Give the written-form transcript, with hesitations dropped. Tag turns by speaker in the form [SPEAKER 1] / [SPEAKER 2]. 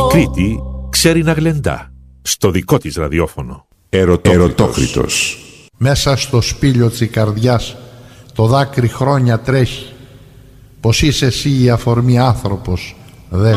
[SPEAKER 1] Κρήτη ξέρει να γλεντά. Στο δικό της ραδιόφωνο.
[SPEAKER 2] Ερωτόκριτος.
[SPEAKER 3] Μέσα στο σπήλιο της καρδιάς το δάκρυ χρόνια τρέχει. Πως είσαι εσύ η αφορμή άνθρωπος, δε.